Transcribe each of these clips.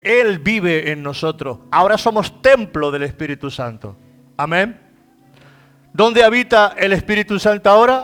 Él vive en nosotros. Ahora somos templo del Espíritu Santo. Amén. ¿Dónde habita el Espíritu Santo ahora?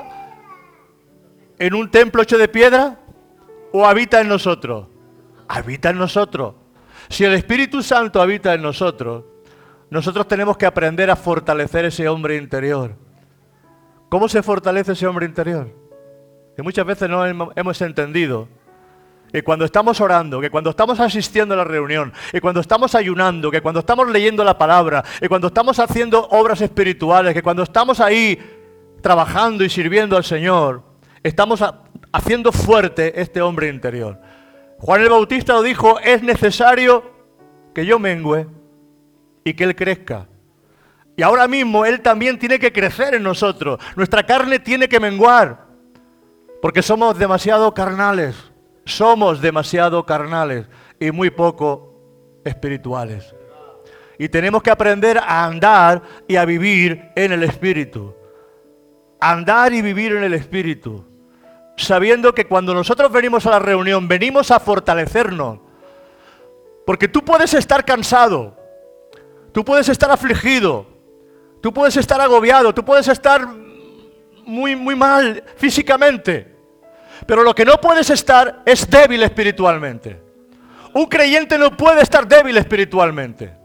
¿En un templo hecho de piedra? ¿O habita en nosotros? Habita en nosotros. Si el Espíritu Santo habita en nosotros, nosotros tenemos que aprender a fortalecer ese hombre interior. ¿Cómo se fortalece ese hombre interior? Que muchas veces no hemos entendido que cuando estamos orando, que cuando estamos asistiendo a la reunión, que cuando estamos ayunando, que cuando estamos leyendo la palabra, que cuando estamos haciendo obras espirituales, que cuando estamos ahí trabajando y sirviendo al Señor, estamos haciendo fuerte este hombre interior. Juan el Bautista lo dijo: es necesario que yo mengüe y que Él crezca. Y ahora mismo Él también tiene que crecer en nosotros. Nuestra carne tiene que menguar, porque somos demasiado carnales. Somos demasiado carnales y muy poco espirituales. Y tenemos que aprender a andar y a vivir en el Espíritu. Andar y vivir en el Espíritu. Sabiendo que cuando nosotros venimos a la reunión, venimos a fortalecernos. Porque tú puedes estar cansado, tú puedes estar afligido, tú puedes estar agobiado, tú puedes estar muy mal físicamente. Pero lo que no puedes estar es débil espiritualmente. Un creyente no puede estar débil espiritualmente.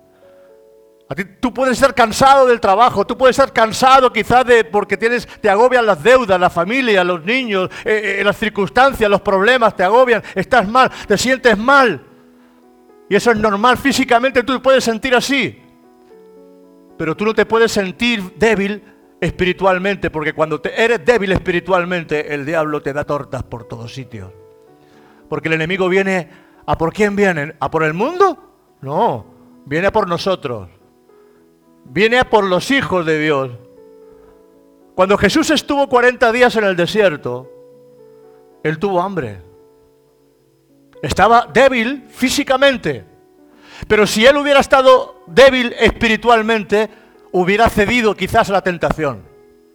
Tú puedes estar cansado del trabajo, tú puedes estar cansado quizás porque te agobian las deudas, la familia, los niños, las circunstancias, los problemas te agobian, estás mal, te sientes mal. Y eso es normal, físicamente tú te puedes sentir así. Pero tú no te puedes sentir débil espiritualmente, porque cuando eres débil espiritualmente, el diablo te da tortas por todos sitios. Porque el enemigo viene, ¿a por quién viene? ¿A por el mundo? No, viene a por nosotros. Viene a por los hijos de Dios. Cuando Jesús estuvo 40 días en el desierto, Él tuvo hambre. Estaba débil físicamente. Pero si Él hubiera estado débil espiritualmente, hubiera cedido quizás a la tentación.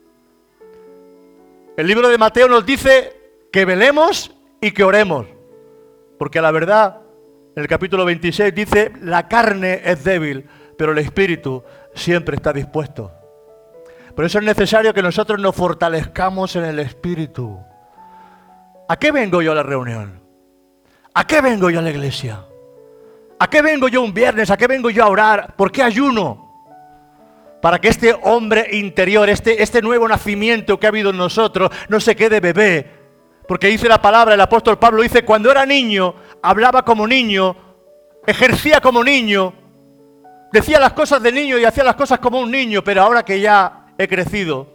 El libro de Mateo nos dice que velemos y que oremos. Porque la verdad, en el capítulo 26 dice: la carne es débil, pero el espíritu siempre está dispuesto. Por eso es necesario que nosotros nos fortalezcamos en el espíritu. ¿A qué vengo yo a la reunión? ¿A qué vengo yo a la iglesia? ¿A qué vengo yo un viernes? ¿A qué vengo yo a orar? ¿Por qué ayuno? Para que este hombre interior, este nuevo nacimiento que ha habido en nosotros, no se quede bebé. Porque dice la palabra, el apóstol Pablo dice: cuando era niño, hablaba como niño, ejercía como niño, decía las cosas de niño y hacía las cosas como un niño, pero ahora que ya he crecido,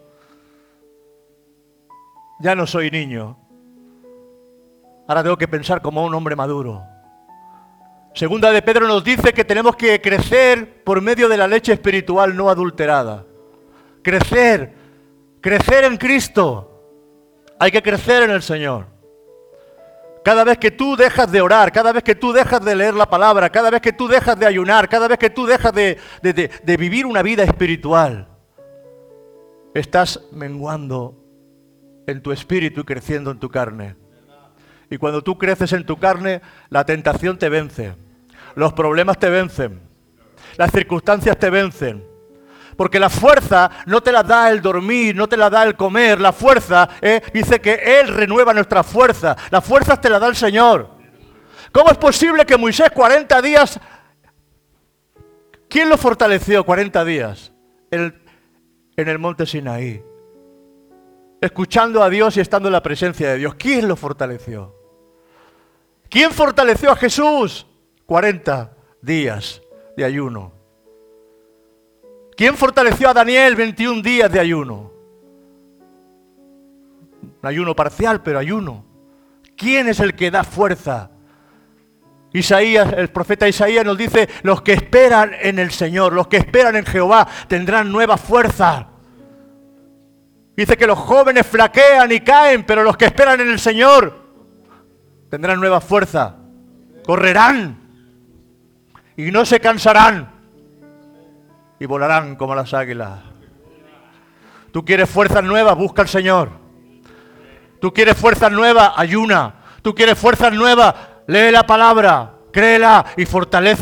ya no soy niño. Ahora tengo que pensar como un hombre maduro. Segunda de Pedro nos dice que tenemos que crecer por medio de la leche espiritual no adulterada. Crecer en Cristo. Hay que crecer en el Señor. Cada vez que tú dejas de orar, cada vez que tú dejas de leer la palabra, cada vez que tú dejas de ayunar, cada vez que tú dejas de vivir una vida espiritual, estás menguando en tu espíritu y creciendo en tu carne. Y cuando tú creces en tu carne, la tentación te vence, los problemas te vencen, las circunstancias te vencen. Porque la fuerza no te la da el dormir, no te la da el comer. La fuerza, dice que Él renueva nuestra fuerza. Las fuerzas te la da el Señor. ¿Cómo es posible que Moisés 40 días... ¿Quién lo fortaleció 40 días? En el monte Sinaí. Escuchando a Dios y estando en la presencia de Dios. ¿Quién lo fortaleció? ¿Quién fortaleció a Jesús? 40 días de ayuno. ¿Quién fortaleció a Daniel? 21 días de ayuno. Un ayuno parcial, pero ayuno. ¿Quién es el que da fuerza? Isaías, el profeta Isaías nos dice: los que esperan en el Señor, los que esperan en Jehová, tendrán nueva fuerza. Dice que los jóvenes flaquean y caen, pero los que esperan en el Señor tendrán nueva fuerza. Correrán y no se cansarán y volarán como las águilas. Tú quieres fuerzas nuevas, busca al Señor. Tú quieres fuerzas nuevas, ayuna. Tú quieres fuerzas nuevas, lee la palabra. Créela y fortalece